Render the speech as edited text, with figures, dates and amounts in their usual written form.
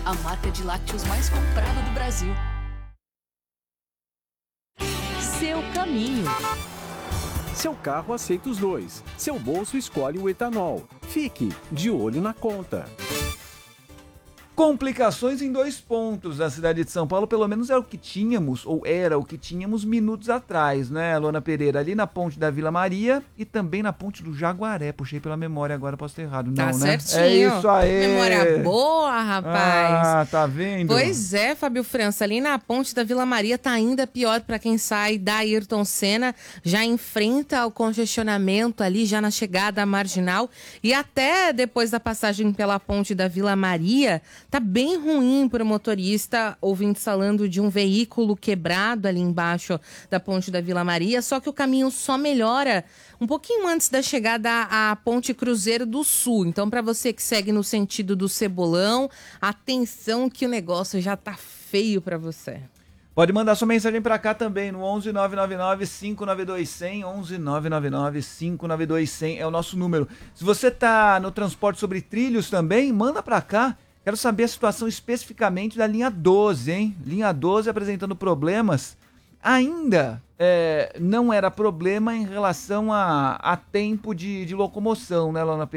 a marca de lácteos mais comprada do Brasil. Seu caminho. Seu carro aceita os dois. Seu bolso escolhe o etanol. Fique de olho na conta. Complicações em 2 pontos da cidade de São Paulo, pelo menos era o que tínhamos minutos atrás, né, Luana Pereira? Ali na ponte da Vila Maria e também na ponte do Jaguaré. Puxei pela memória agora, posso ter errado. Tá Não, né? certinho. É isso aí. Memória boa, rapaz. Ah, tá vendo? Pois é, Fábio França, ali na ponte da Vila Maria tá ainda pior para quem sai da Ayrton Senna, já enfrenta o congestionamento ali, já na chegada à Marginal, e até depois da passagem pela ponte da Vila Maria, tá bem ruim para o motorista, ouvindo falando de um veículo quebrado ali embaixo da ponte da Vila Maria, só que o caminho só melhora um pouquinho antes da chegada à Ponte Cruzeiro do Sul. Então, para você que segue no sentido do Cebolão, atenção que o negócio já tá feio para você. Pode mandar sua mensagem pra cá também no 11 999 592 100, 11 999 592 100 é o nosso número. Se você tá no transporte sobre trilhos também, manda pra cá. Quero saber a situação especificamente da linha 12, hein? Linha 12 apresentando problemas. Ainda não era problema em relação a tempo de locomoção, né, Lona?